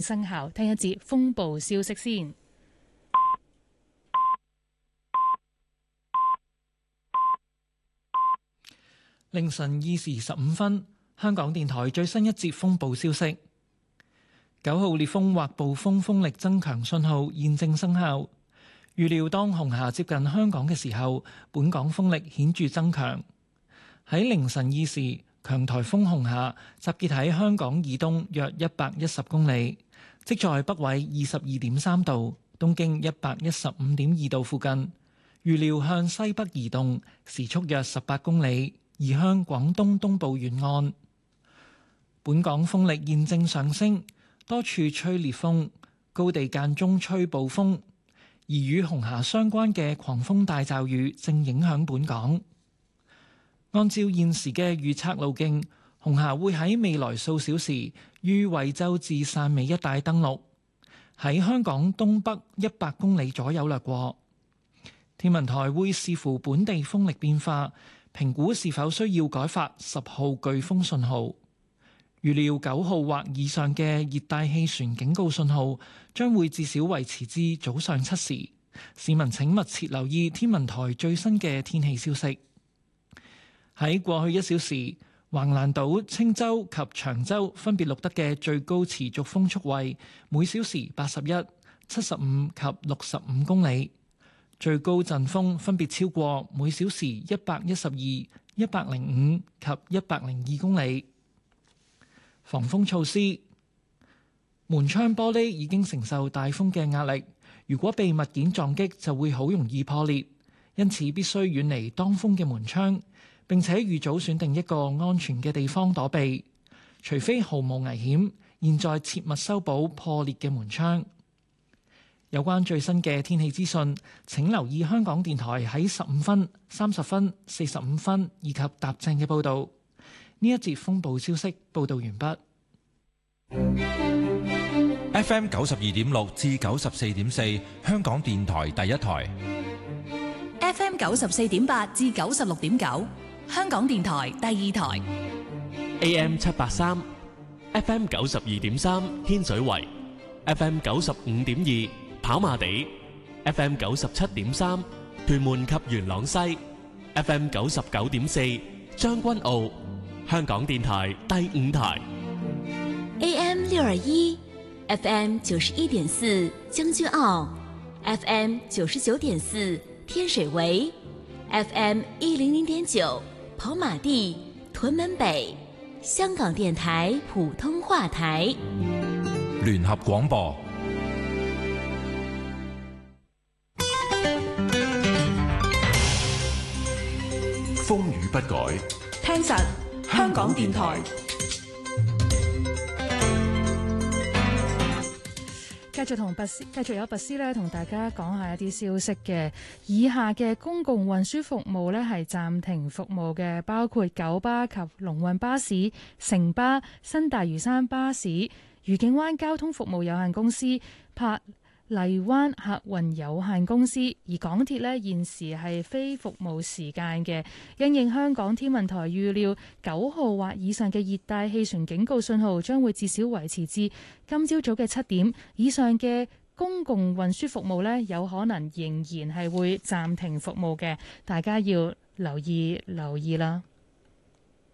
生效。聽一節風暴消息先。 凌晨2時15分，香港電台最新一節風暴消息：9號烈風或暴風風力增強信號現正生效。預料當紅霞接近香港嘅時候，本港風力顯著增強。喺凌晨2時，強颱風紅霞集結喺香港以東約110公里，即在北緯22.3度、東經115.2度附近。預料向西北移動，時速約18公里，移向廣東東部沿岸。本港風力現正上升，多處吹烈風，高地間中吹暴風，而與紅霞相關嘅狂風大驟雨正影響本港。按照現時嘅預測路徑，紅霞會喺未來數小時於惠州至汕尾一帶登陸，喺香港東北100公里左右掠過。天文台會視乎本地風力變化，評估是否需要改發10號颶風信號。預料9號或以上嘅熱帶氣旋警告信號將會至少維持至早上7時。市民請密切留意天文台最新嘅天氣消息。喺過去1小時，橫瀾島、青洲及長洲分別錄得嘅最高持續風速為每小時81、75及65公里。最高陣風分別超過每小時112、105及102公里。防風措施：門窗玻璃已經承受大風嘅壓力，如果被物件撞擊就會好容易破裂，因此必須遠離當風嘅門窗，並且預早選定一個安全嘅地方躲避。除非毫無危險，現在切勿修補破裂嘅門窗。有關最新嘅天氣資訊，請留意香港電台喺15分、30分、45分以及踏正嘅報導。呢一節風暴消息報導完畢。 FM 92.6至94.4，香港電台第一台。 FM 94.8至96.9，香港電台第二台。 AM 783 ，FM 92.3，天水圍 ，FM 95.2。跑馬地 FM 97.3，屯門及元朗西 FM 99.4，將軍澳，香港電台第五台 AM 621 FM 91.4，將軍澳 FM 99.4，天水圍 FM 100.9，跑馬地，屯門北，香港電台普通話台。 聯合廣播。風雨不改， 聽實香港電台。 繼續有拔絲咧，同大家講下一啲消息嘅。以下嘅公共運輸服務咧係暫停服務嘅，包括九巴及龍運巴士、城巴、新大嶼山巴士、愉景灣交通服務有限公司、珀麗灣客運有限公司。而港鐵呢，現時係非服務時間嘅，因應香港天文台預料9號或以上嘅熱帶氣旋警告信號將會至少維持至今朝早嘅7點。以上嘅公共運輸服務呢，有可能仍然係會暫停服務嘅，大家要留意啦。